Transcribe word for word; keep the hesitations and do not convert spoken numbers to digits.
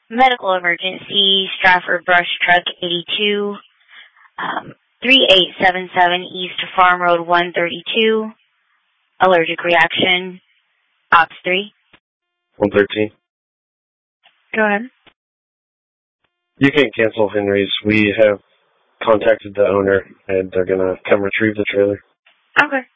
Medical emergency, Stratford Brush Truck eighty-two, um, three eight seven seven East Farm Road one thirty-two, allergic reaction, Ops three. one thirteen. Go ahead. You can't cancel Henry's. We have contacted the owner, and they're going to come retrieve the trailer. Okay.